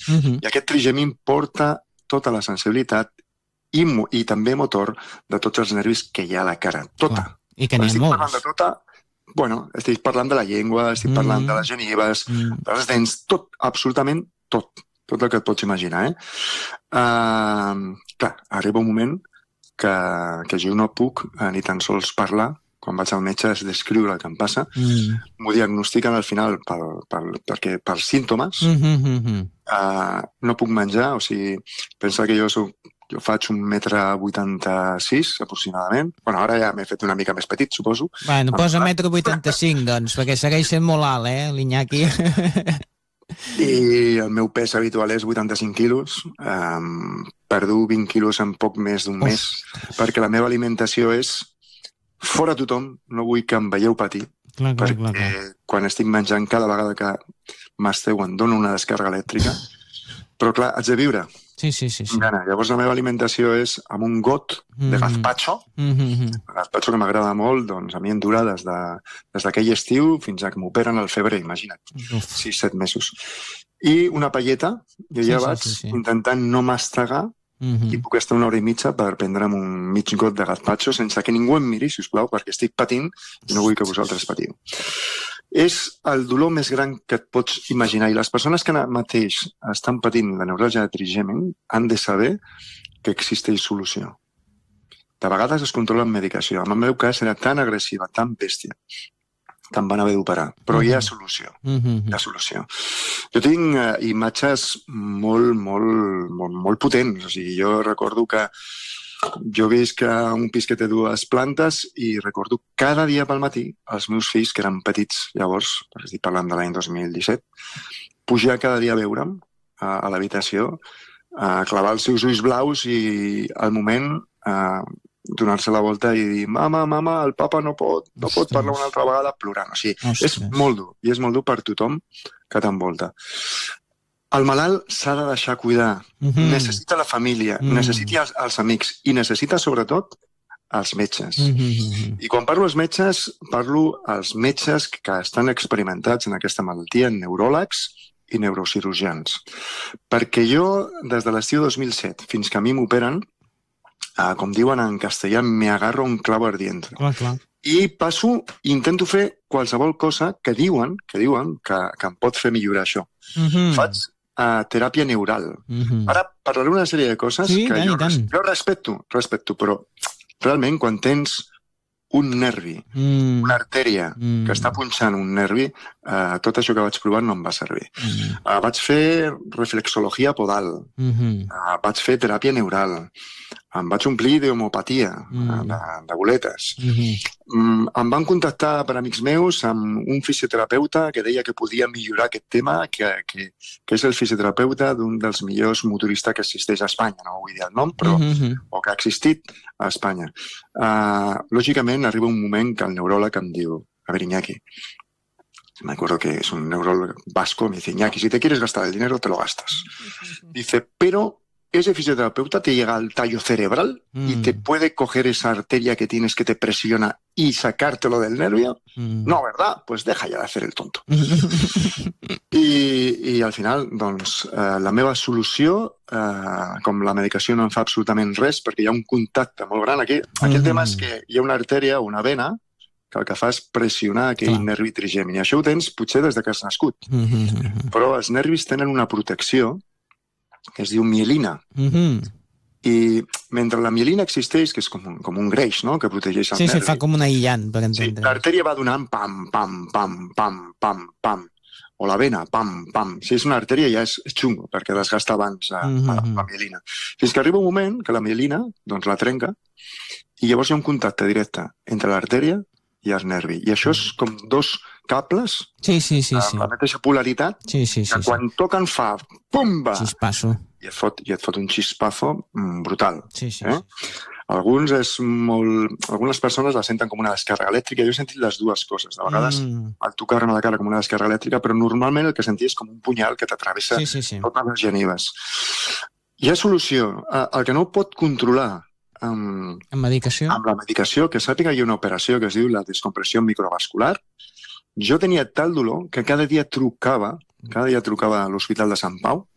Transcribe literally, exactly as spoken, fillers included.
Uh-huh. I aquest trigemin porta tota la sensibilitat i, i també motor de tots els nervis que hi ha a la cara. Tota. Clar. I que n'hi ha estic molts. parlant de tota, bueno, estic parlant de la llengua, estic mm. parlant de les genives, mm. de les dents, tot, absolutament tot. Tot el que et pots imaginar, eh? Uh, clar, arriba un moment que, que jo no puc uh, ni tan sols parlar. Quan vaig al metge és descriure el que em passa. Mm. M'ho diagnostiquen al final pel, pel, perquè, pels símptomes. Mm-hmm. Uh, no puc menjar, o sigui, pensa que jo soc Jo faig un metre vuitanta-sis, aproximadament. Bueno, ara ja m'he fet una mica més petit, suposo. Bueno, posa metre vuitanta-cinc, doncs, perquè segueix sent molt alt, eh, l'Iñaki? I el meu pes habitual és vuitanta-cinc quilos. Um, perdo vint quilos en poc més d'un mes, perquè la meva alimentació és fora tothom, no vull que em veieu patir. Clar, clar, perquè clar, clar. Quan estic menjant, cada vegada que m'esteu em dono una descàrrega elèctrica. Però clar, haig de viure. Sí, sí, sí. sí. Gana. Llavors la meva alimentació és amb un got de gazpacho, mm-hmm. gazpacho que m'agrada molt, doncs a mi em dura des de, des d'aquell estiu fins a que m'operen al febrer, imagina't, sis, set mesos. I una palleta, jo ja sí, vaig sí, sí, sí. intentant no mastegar mm-hmm. i puc estar una hora i mitja per prendre'm un mig got de gazpacho sense que ningú em miri, sisplau, perquè estic patint i no vull que vosaltres patiu. És el dolor més gran que et pots imaginar. I les persones que mateix estan patint la neuràlgia de trigemin han de saber que existeix solució. De vegades es controla amb medicació. En el meu cas era tan agressiva, tan bèstia, que em van haver d'operar. Però mm-hmm. hi ha solució. Mm-hmm. Hi ha solució. Jo tinc uh, imatges molt, molt, molt, molt potents. O sigui, jo recordo que jo visc a un pis que té dues plantes i recordo cada dia pel matí els meus fills, que eren petits llavors, perquè estic parlant de l'any dos mil disset, pujar cada dia a veure'm a, a l'habitació, a clavar els seus ulls blaus i al moment a donar-se la volta i dir mama, mama, el papa no pot, no pot parlar una altra vegada plorant. O sigui, Ostres. és molt dur, i és molt dur per tothom que t'envolta. El malalt s'ha de deixar cuidar, mm-hmm. necessita la família, mm-hmm. necessita els, els amics i necessita, sobretot, els metges. Mm-hmm. I quan parlo als metges, parlo als metges que estan experimentats en aquesta malaltia, neuròlegs i neurocirurgians. Perquè jo, des de l'estiu dos mil set fins que a mi m'operen, eh, com diuen en castellà, me agarro un clavo ardiente. Clar, clar. I passo, intento fer qualsevol cosa que diuen que diuen que, que em pot fer millorar això. Mm-hmm. Faig a teràpia neural. Mm-hmm. Ara parlaré una sèrie de coses sí, que tant, jo, tant. jo respecto, respecto, però realment quan tens un nervi, mm. una artèria mm. que està punxant un nervi, eh, tot això que vaig provar no em va servir. Mm. Uh, vaig fer reflexologia podal, mm-hmm. uh, vaig fer teràpia neural, em vaig omplir d'homeopatia, mm. de, de boletes. Mm-hmm. Mm, em van contactar per amics meus amb un fisioterapeuta que deia que podia millorar aquest tema, que, que, que és el fisioterapeuta d'un dels millors motoristes que existeix a Espanya, no vull dir el nom, però mm-hmm. o que ha existit a Espanya. Uh, lògicament, arriba un moment que el neuròleg em diu, a ver, Iñaki, me acuerdo que es un neurólogo vasco, me dice, Iñaki, si te quieres gastar el dinero, te lo gastas. Dice, pero ese fisioterapeuta te llega al tallo cerebral mm. y te puede coger esa arteria que tienes que te presiona y sacártelo del nervio. Mm. No, ¿verdad? Pues deja ya de hacer el tonto. I, I al final, doncs, eh, la meva solució, eh, com la medicació no em fa absolutament res, perquè hi ha un contacte molt gran aquí. Aquí el tema és que hi ha una artèria, una vena, que el que fa és pressionar aquell Clar. nervi trigemin. I això ho tens potser des de que has nascut. Mm-hmm. Però els nervis tenen una protecció que es diu mielina. Mm-hmm. I mentre la mielina existeix, que és com un, com un greix, no?, que protegeix el sí, nervi. Sí, fa com un aïllant, per entendre. Sí, l'artèria va donant pam, pam, pam, pam, pam, pam, o la vena, pam, pam. Si és una artèria ja és, és xungo, perquè desgasta abans a, mm-hmm. a la, la mielina. Fins que arriba un moment que la mielina doncs, la trenca i llavors hi ha un contacte directe entre l'artèria i el nervi. I això és com dos cables sí, sí, sí, amb sí. la mateixa polaritat sí, sí, sí, que quan sí. toquen fa pumba! Xispasso. I et fot, i et fot un xispazo mm, brutal. Sí, sí, eh? sí. Alguns és molt... Algunes persones la senten com una descàrrega elèctrica. Jo he sentit les dues coses. De vegades mm. el tocar-me la cara com una descàrrega elèctrica, però normalment el que sentia és com un punyal que t'atravessa sí, sí, sí. totes les genives. Hi ha solució. El que no pot controlar amb, amb medicació? Amb la medicació, que sàpiga hi ha una operació que es diu la descompressió microvascular. Jo tenia tal dolor que cada dia trucava, cada dia trucava a l'Hospital de Sant Pau